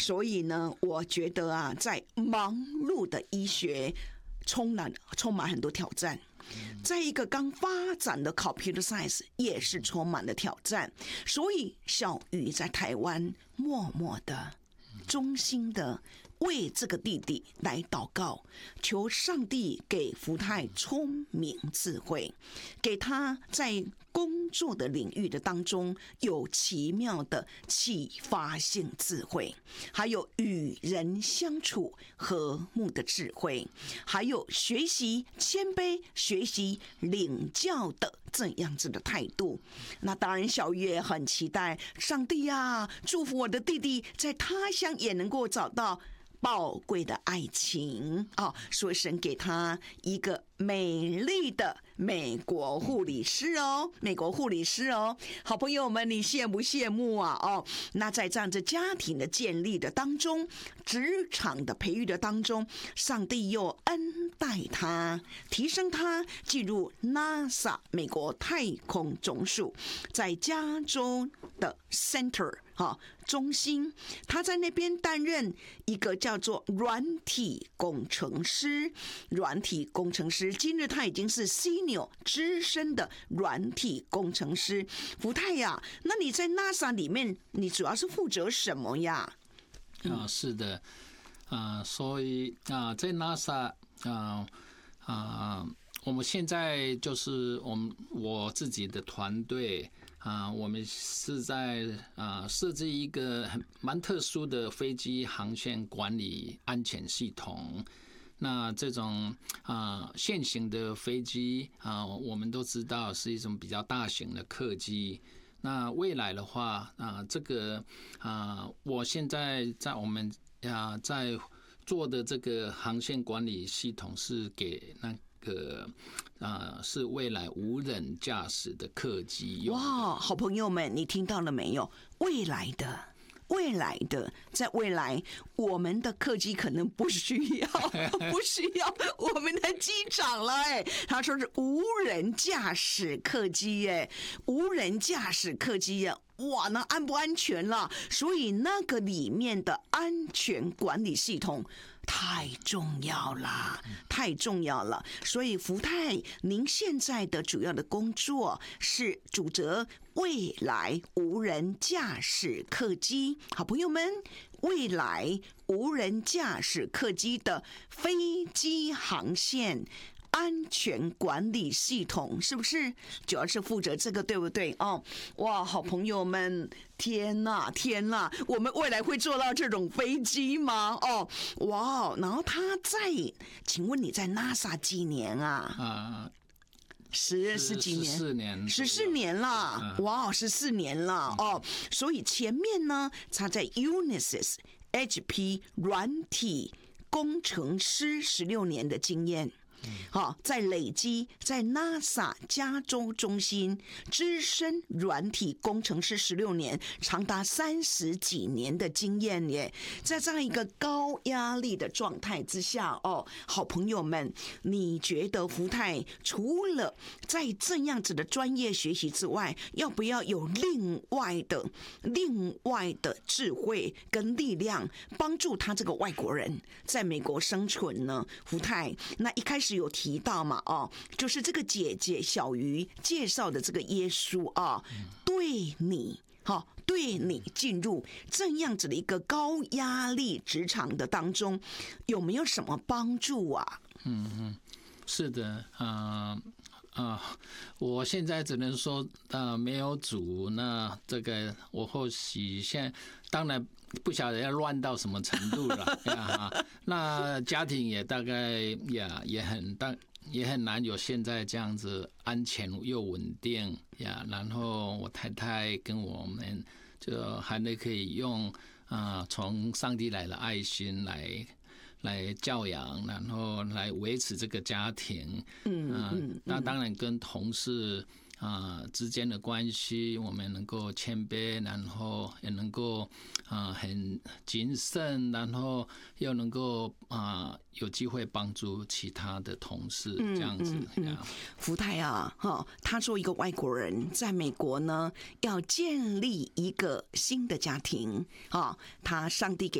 所以呢，我觉得啊，在忙碌的医学充满很多挑战。在一个刚发展的 computer science 也是充满了挑战，所以小鱼在台湾默默的、衷心的为这个弟弟来祷告，求上帝给福泰聪明智慧，给他在工作的领域的当中有奇妙的启发性智慧，还有与人相处和睦的智慧，还有学习谦卑、学习领教的这样子的态度。那当然小鱼也很期待上帝啊，祝福我的弟弟在他乡也能够找到宝贵的爱情啊！所以神给他一个美丽的美国护理师哦，美国护理师哦，好朋友们，你羡不羡慕啊？哦，那在这样子家庭的建立的当中，职场的培育的当中，上帝又恩待他，提升他进入 NASA 美国太空总署，在加州的 Center 中心，他在那边担任一个叫做软体工程师。软体工程师，今日他已经是 Senior 资深的软体工程师。福泰呀，那你在 NASA 里面，你主要是负责什么呀？ 是的，所以在 NASA 我们现在就是我自己的团队我们是在设计一个蛮特殊的飞机航线管理安全系统。那这种现行的飞机我们都知道是一种比较大型的客机。那未来的话这个我现在在我们在做的这个航线管理系统是给那个是未来无人驾驶的客机用的。 哇，好朋友们，你听到了没有？未来的，在未来，我们的客机可能不需要我们的机长了。他说是无人驾驶客机，无人驾驶客机哇，那安不安全了？所以那个里面的安全管理系统太重要了。所以福泰，您现在的主要的工作是主责未来无人驾驶客机。好朋友们，未来无人驾驶客机的飞机航线安全管理系统是不是主要是负责这个，对不对？哇，好朋友们，天哪，我们未来会做到这种飞机吗？哇，然后请问你在 NASA 几年啊十几年，14年了，哇，14年了所以前面呢，他在 Unisys HP 软体工程师16年的经验。在累积在 NASA 加州中心资深软体工程师16年，长达30几年的经验耶。在这样一个高压力的状态之下好朋友们，你觉得福泰除了在这样子的专业学习之外，要不要有另外的智慧跟力量，帮助他这个外国人在美国生存呢？福泰，那一开始有提到嘛就是这个姐姐小鱼介绍的这个耶稣对你进入这样子的一个高压力职场的当中，有没有什么帮助啊？ 是的，我现在只能说没有主，那这个我或许现在当然不晓得要乱到什么程度了那家庭也大概也很难有现在这样子安全又稳定然后我太太跟我们就还可以用从上帝来的爱心来教养，然后来维持这个家庭。那当然跟同事之间的关系，我们能够谦卑，然后也能够很谨慎，然后又能够有机会帮助其他的同事，这样子。 福泰他作为一个外国人，在美国呢，要建立一个新的家庭他上帝给